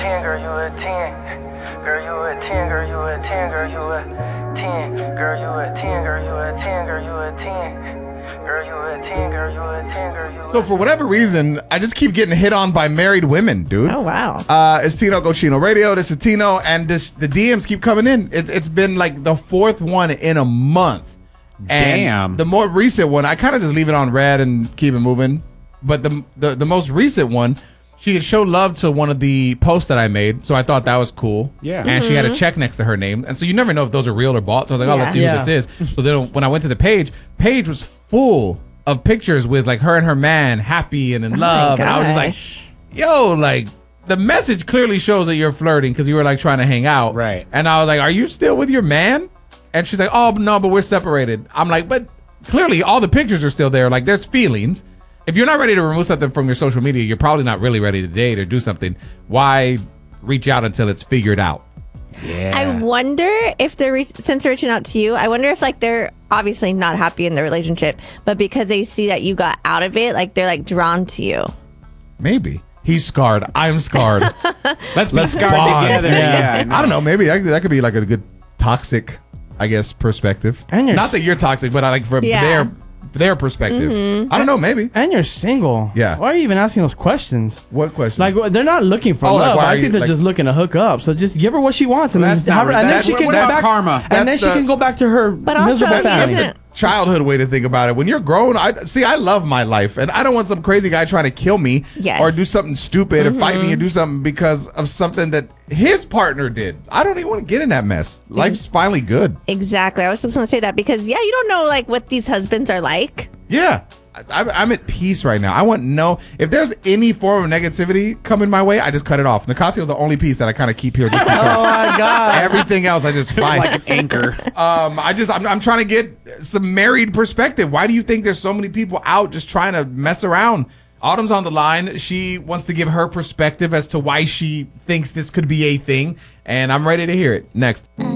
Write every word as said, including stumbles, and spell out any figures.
ten, girl, you a ten. Girl, you a ten, girl, you a ten, girl, you a ten. Girl, you a ten, girl, you a ten, girl, you a ten. Girl, you a ten, girl, you a ten, girl, you a ten. So for whatever reason, I just keep getting hit on by married women, dude. Oh, wow. Uh, it's Tino Goshino Radio. This is Tino, and this the D Ms keep coming in. It, it's been like the fourth one in a month. And Damn. the more recent one, I kind of just leave it on red and keep it moving. But the, the the most recent one, she had showed love to one of the posts that I made, so I thought that was cool. Yeah. And Mm-hmm. she had a check next to her name, and so you never know if those are real or bought. So I was like, oh, Yeah. let's see Yeah. who this is. So then when I went to the page, page was full of pictures with like her and her man happy and in Oh my love, and I was just gosh. like, yo, like the message clearly shows that you're flirting because you were like trying to hang out. Right. And I was like, are you still with your man? And she's like, oh, no, but we're separated. I'm like, but clearly all the pictures are still there. Like there's feelings. If you're not ready to remove something from your social media, you're probably not really ready to date or do something. Why reach out until it's figured out? Yeah. I wonder if they're, re- since they're reaching out to you, I wonder if like they're obviously not happy in the relationship, but because they see that you got out of it, like they're like drawn to you. Maybe. He's scarred. I'm scarred. Let's be Let's scarred bond. together. Yeah. Yeah. I don't know. Maybe that, that could be like a good toxic, I guess, perspective. And you're Not s- that you're toxic, but I like from Yeah. their their perspective. I don't know. Maybe. And you're single. Yeah. Why are you even asking those questions? What question? Like they're not looking for Oh, like, love. why are I you- think they're like- just looking to hook up. So just give her what she wants, and, That's then, not have her, right. and then That's- she can what go about back. karma? And then That's she the- can go back to her But also, miserable I mean, That's family. isn't- the childhood way to think about it. When you're grown, I see. I love my life, and I don't want some crazy guy trying to kill me Yes. or do something stupid or fight me or do something because of something that his partner did. I don't even want to get in that mess. Life's finally good. Exactly. I was just going to say that because, yeah, you don't know like what these husbands are like. Yeah. I, I'm, I'm at peace right now. I want no. If there's any form of negativity coming my way, I just cut it off. Nicasio's the only piece that I kind of keep here just because. Oh my god! Everything else, I just buy. Like an anchor. Um, I just, I'm, I'm trying to get some married perspective. Why do you think there's so many people out just trying to mess around? Autumn's on the line. She wants to give her perspective as to why she thinks this could be a thing, and I'm ready to hear it. Next.